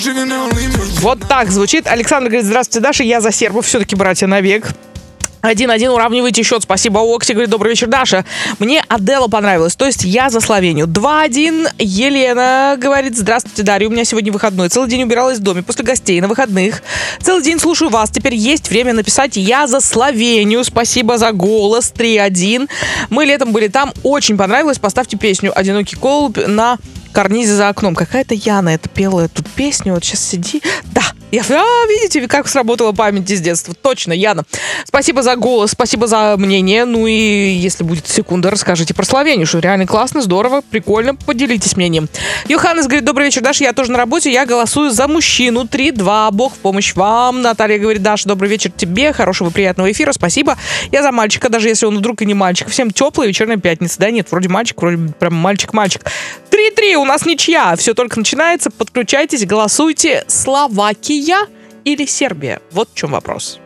Вот так звучит. Александр говорит: здравствуйте, Даша, я за сербов, все-таки братья навек. 1-1, уравнивайте счет. Спасибо, Окси. Говорит: добрый вечер, Даша. Мне Адела понравилась, то есть я за Словению. 2-1. Елена говорит: здравствуйте, Дарья. У меня сегодня выходной. Целый день убиралась в доме после гостей на выходных. Целый день слушаю вас. Теперь есть время написать: я за Словению. Спасибо за голос. 3-1. Мы летом были там. Очень понравилось. Поставьте песню «Одинокий голубь» на карнизе за окном. Какая-то Яна это пела эту песню. Вот сейчас сиди. Да. Видите, как сработала память из детства. Точно, Яна. Спасибо за голос, спасибо за мнение. Ну и если будет секунда, расскажите про Словению, что реально классно, здорово, прикольно. Поделитесь мнением. Йоханнес говорит: добрый вечер, Даша, я тоже на работе, я голосую за мужчину. 3-2, Бог в помощь вам. Наталья говорит: Даша, добрый вечер тебе, хорошего приятного эфира, спасибо. Я за мальчика, даже если он вдруг и не мальчик. Всем теплая вечерняя пятница. Да нет, вроде мальчик, вроде прям мальчик-мальчик. 3-3, у нас ничья. Все только начинается. Подключайтесь, голосуйте. Словакия или Сербия? Вот в чем вопрос.